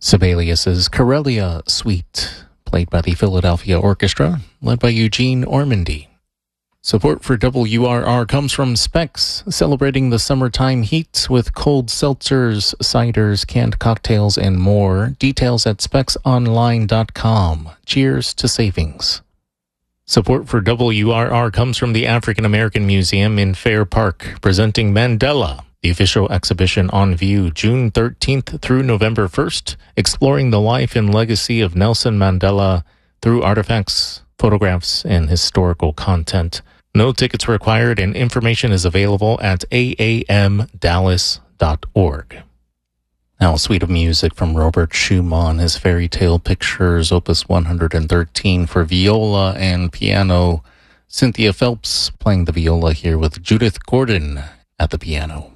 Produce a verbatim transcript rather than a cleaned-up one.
Sibelius's Corellia Suite, played by the Philadelphia Orchestra, led by Eugene Ormandy. Support for W R R comes from Specs, celebrating the summertime heat with cold seltzers, ciders, canned cocktails, and more. Details at specs online dot com. Cheers to savings. Support for W R R comes from the African American Museum in Fair Park, presenting Mandela, the official exhibition on view June thirteenth through November first, exploring the life and legacy of Nelson Mandela through artifacts, photographs, and historical content. No tickets required, and information is available at a a m dallas dot org. Now a suite of music from Robert Schumann, his Fairy Tale Pictures, Opus one hundred thirteen for viola and piano. Cynthia Phelps playing the viola here with Judith Gordon at the piano.